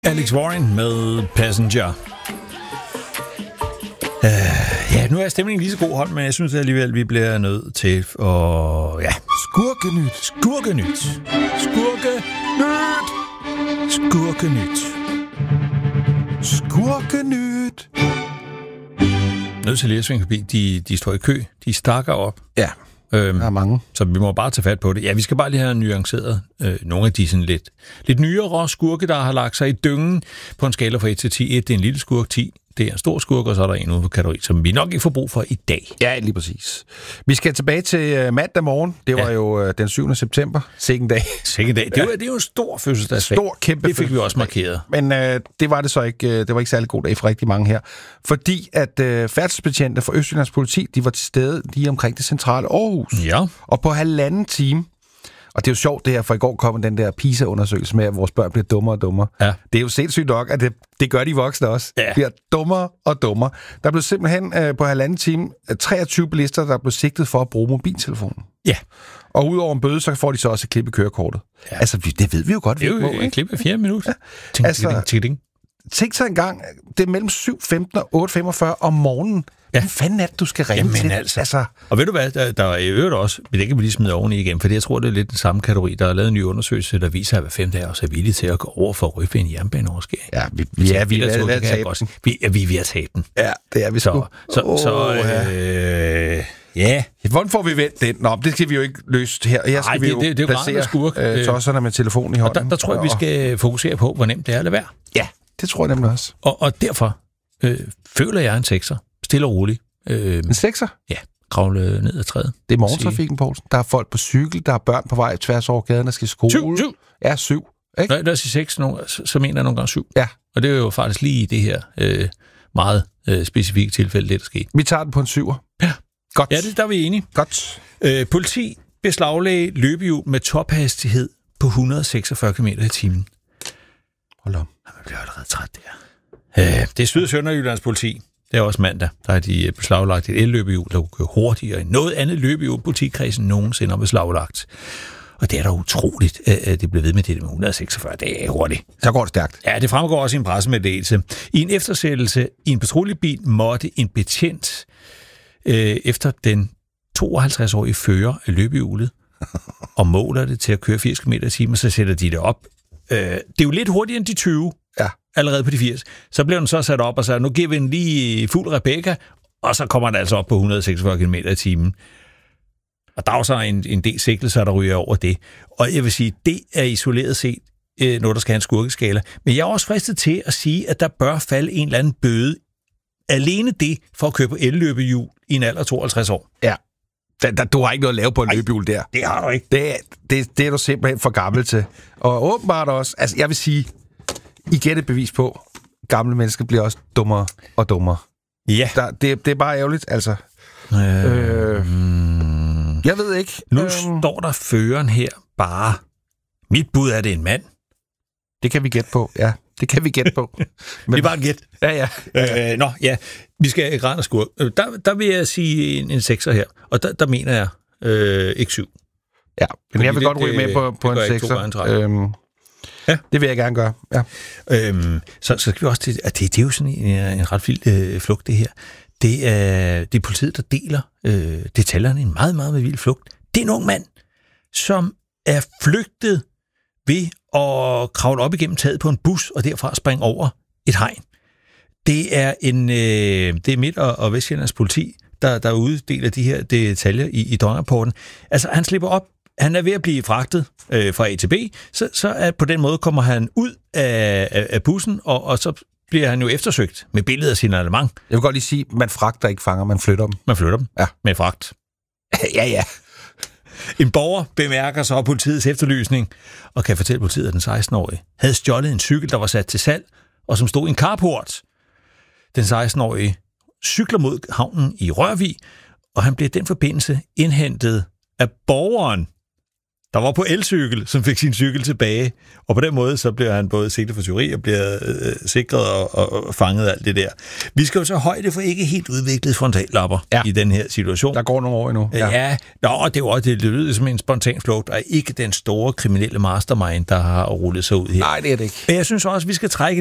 Alex Warren med Passenger. Ja, nu er stemningen lige så god hånd, men jeg synes alligevel, vi bliver nødt til at... Ja, Skurkenyt. Skurkenyt. Nødt til lige at svinge forbi. De står i kø. De stakker op. Ja, der er mange. Så vi må bare tage fat på det. Ja, vi skal bare lige have nuanceret nogle af de sådan lidt nyere skurke, der har lagt sig i dyngen på en skala fra 1 til 10. 1, det er en lille skurk, 10, det er en stor skurk, og så er der en ude på kategori, som vi nok ikke får brug for i dag. Ja, lige præcis. Vi skal tilbage til mandag morgen. Det var jo den 7. september. Sikken dag. Det er jo en stor fødselsdagsdag. Kæmpe det fik vi også markeret. Men det var det så ikke. Det var ikke særlig god dag for rigtig mange her. Fordi at færdselsbetjente fra Østjyllands politi, de var til stede lige omkring det centrale Aarhus. Ja. Og på 1,5 time. Og det er jo sjovt det her, for i går kom den der PISA-undersøgelse med, at vores børn bliver dummere og dummere. Ja. Det er jo sindssygt nok, at det gør de voksne også. Ja. Bliver dummere og dummere. Der blev simpelthen på 1,5 time 23 bilister, der blev sigtet for at bruge mobiltelefonen. Ja. Og udover en bøde, så får de så også et klip i kørekortet. Ja. Altså, det ved vi jo godt. Det er jo et klip af 4 minutter. Ja. Tænk så engang, det er mellem 7.15 og 8.45 om morgenen. Ja. Hvem fanden er det, du skal ringe til? Altså. Og ved du hvad, der er i øvrigt også, men det kan vi lige smide oveni igen, for jeg tror, det er lidt den samme kategori. Der er lavet en ny undersøgelse, der viser, at hver 5. af os er villige til at gå over for at ryge en jernbaneoverskæring. Ja, vi er ved at tabe den. Vi er ved at tabe den. Ja, det er vi sgu. Ja. Hvordan får vi vendt den? Nå, det skal vi jo ikke løse her. Her skal vi jo placere tosserne med telefonen i hånden. Og der tror jeg, vi skal fokusere på, hvor nemt det er at lade være. Ja, det tror jeg nemlig også. Og derfor føler jeg en 6'er. Stille og roligt. En 6'er? Ja, kravle ned ad træet. Det er morgentrafikken, Poulsen. Der er folk på cykel, der er børn på vej tværs over gaden, der skal i skole. 7. Ja, 7. Ikke? Når jeg siger 6, så mener jeg nogle gange 7. Ja. Og det er jo faktisk lige i det her meget specifikke tilfælde, det der skete. Vi tager den på en 7'er. Ja. Godt. Ja, der er vi enige. Godt. Politi beslaglagde løbehjul med tophastighed på 146 km i timen. Hold om. Man bliver allerede træt der. Det er Syd- og Sønderjyllands politi. Det er også mandag, der har de beslaglagt et elløbehjul, der kunne køre hurtigere end noget andet løbehjul, politikredsen nogensinde har beslaglagt. Og det er da utroligt, at det blev ved med det med 146. Det er hurtigt. Så går det stærkt. Ja, det fremgår også i en pressemeddelelse. I en eftersættelse i en patruljebil måtte en betjent efter den 52-årige fører af løbehjulet og måler det til at køre 80 km i timen, så sætter de det op. Det er jo lidt hurtigere end de 20. Ja. Allerede på de 80. Så blev den så sat op og sagde, nu giver vi den lige fuld Rebecca, og så kommer den altså op på 146 km i timen. Og der er jo så en del sigtelser, der ryger over det. Og jeg vil sige, det er isoleret set noget, der skal have en skurkeskala. Men jeg er også fristet til at sige, at der bør falde en eller anden bøde. Alene det for at køre på elløbehjul i en alder 52 år. Ja. Du har ikke noget at lave på en løbehjul der. Det har du ikke. Det er du simpelthen for gammel til. Og åbenbart også, altså jeg vil sige, igen et bevis på, gamle mennesker bliver også dummere og dummere. Ja. Det er bare ærgerligt, altså. Jeg ved ikke. Nu står der føreren her bare. Mit bud er det en mand. Det kan vi gætte på, ja. Det kan vi gætte på. Men, det er bare et gæt. Ja. Vi skal græn og skurk. Der vil jeg sige en 6'er her. Og der mener jeg ikke 7. Ja, men jeg vil godt ryge med på en 6'er. Ja. Det vil jeg gerne gøre, ja. Så skal vi også til, at det er jo sådan en ret vild flugt, det her. Det er politiet, der deler detaljerne. En meget, meget vild flugt. Det er en ung mand, som er flygtet ved at kravle op igennem taget på en bus, og derfra springe over et hegn. Det er Midt- og Vestjyllands politi, der uddeler de her detaljer i døgnrapporten. Altså, han slipper op. Han er ved at blive fragtet fra A til B, så på den måde kommer han ud af bussen, og så bliver han jo eftersøgt med billeder af signalement. Jeg vil godt lige sige, man fragter ikke fanger, man flytter dem. Man flytter dem? Ja. Med fragt? Ja. En borger bemærker så politiets efterlysning, og kan fortælle politiet, at den 16-årige havde stjålet en cykel, der var sat til salg, og som stod i en carport. Den 16-årige cykler mod havnen i Rørvig, og han bliver i den forbindelse indhentet af borgeren, der var på elcykel, som fik sin cykel tilbage. Og på den måde, så bliver han både sigtet for tyveri og bliver sikret og fanget alt det der. Vi skal jo så højde for ikke helt udviklet frontallapper i den her situation. Der går nogle år endnu. Det lyder som en spontan flugt, og ikke den store kriminelle mastermind, der har rullet sig ud her. Nej, det er det ikke. Men jeg synes også, vi skal trække